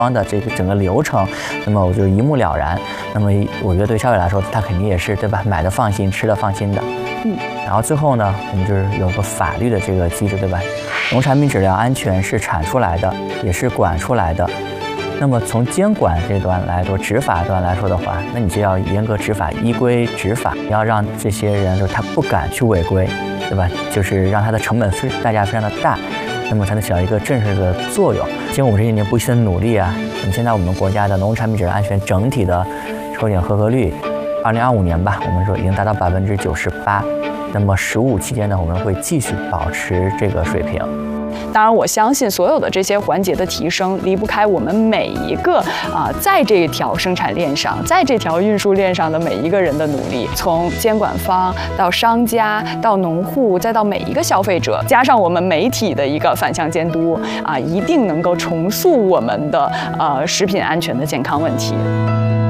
装的这个整个流程，那么我就一目了然。那么我觉得对消费者来说，他肯定也是对吧？买的放心，吃的放心的。然后最后呢，我们就是有个法律的这个机制，对吧？农产品质量安全是产出来的，也是管出来的。那么从监管这端来说，执法端来说的话，那你就要严格执法，依规执法，要让这些人就是他不敢去违规，对吧？就是让他的成本代价非常的大，那么才能起到一个震慑的作用。经过我们这些年不懈的努力啊，那么现在我们国家的农产品质量安全整体的抽检合格率，2025年吧，我们说已经达到98%。那么15期间呢，我们会继续保持这个水平。 当然，我相信所有的这些环节的提升，离不开我们每一个在这条生产链上，在这条运输链上的每一个人的努力。从监管方到商家，到农户，再到每一个消费者，加上我们媒体的一个反向监督一定能够重塑我们的食品安全的健康问题。